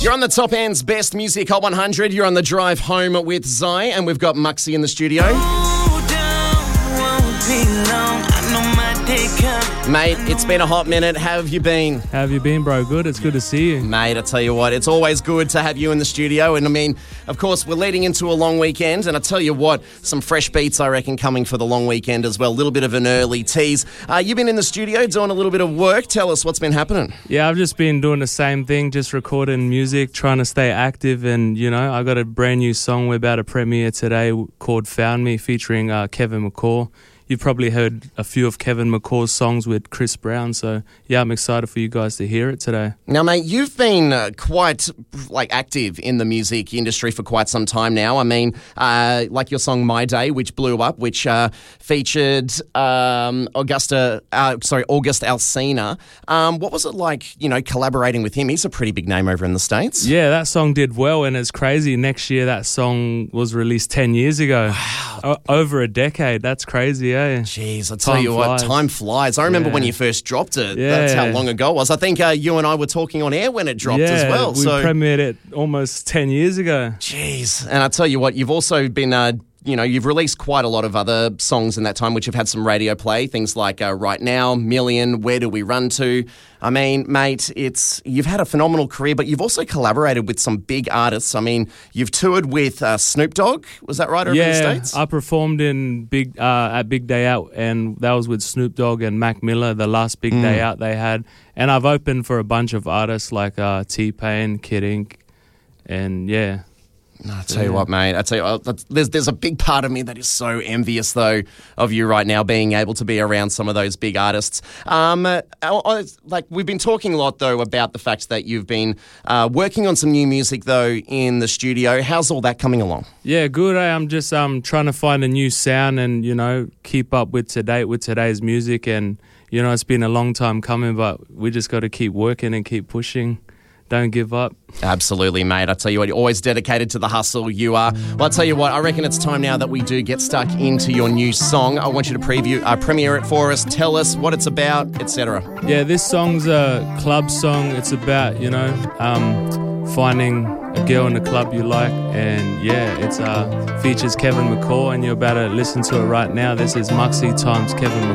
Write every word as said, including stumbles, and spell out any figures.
You're on the Top End's Best Music Hot one hundred. You're on the drive home with Zai, and we've got Muxy in the studio. Mate, it's been a hot minute. How have you been? How have you been, bro? Good. It's good to see you. Mate, I tell you what, it's always good to have you in the studio. And I mean, of course, we're leading into a long weekend. And I tell you what, some fresh beats, I reckon, coming for the long weekend as well. A little bit of an early tease. Uh, you've been in the studio doing a little bit of work. Tell us what's been happening. Yeah, I've just been doing the same thing, just recording music, trying to stay active. And, you know, I got a brand new song we're about to premiere today called Found Me, featuring uh, Kevin McCall. You've probably heard a few of Kevin McCall's songs with Chris Brown, so yeah, I'm excited for you guys to hear it today. Now, mate, you've been uh, quite like active in the music industry for quite some time now. I mean, uh, like your song "My Day," which blew up, which uh, featured um, Augusta, uh, sorry, August Alsina. Um, what was it like, you know, collaborating with him? He's a pretty big name over in the States. Yeah, that song did well, and it's crazy. Next year, that song was released ten years ago. Wow. O- over a decade. That's crazy, yeah. Jeez, I tell time you what, flies. time flies. I remember yeah. when you first dropped it. Yeah. That's how long ago it was. I think uh, you and I were talking on air when it dropped yeah, as well. we so premiered it almost ten years ago. Jeez. And I tell you what, you've also been... Uh, You know, you've released quite a lot of other songs in that time, which have had some radio play. Things like uh, Right Now, Million, Where Do We Run To? I mean, mate, it's you've had a phenomenal career, but you've also collaborated with some big artists. I mean, you've toured with uh, Snoop Dogg. Was that right over yeah, in the States? I performed in big uh, at Big Day Out, and that was with Snoop Dogg and Mac Miller, the last Big mm. Day Out they had. And I've opened for a bunch of artists like uh, T-Pain, Kid Ink, and yeah. No, I tell you what, mate. I tell you, what, there's there's a big part of me that is so envious, though, of you right now being able to be around some of those big artists. Um, I, I, like we've been talking a lot, though, about the fact that you've been uh, working on some new music, though, in the studio. How's all that coming along? Yeah, good. Eh? I'm just um trying to find a new sound and you know keep up with today with today's music, and you know it's been a long time coming, but we just got to keep working and keep pushing. Don't give up. Absolutely, mate. I tell you what, you're always dedicated to the hustle. You are. Well, I tell you what, I reckon it's time now that we do get stuck into your new song. I want you to preview, uh, premiere it for us. Tell us what it's about, et cetera. Yeah, this song's a club song. It's about, you know, um, finding a girl in the club you like. And yeah, it's uh, features Kevin McCall, and you're about to listen to it right now. This is Muxy times Kevin McCall.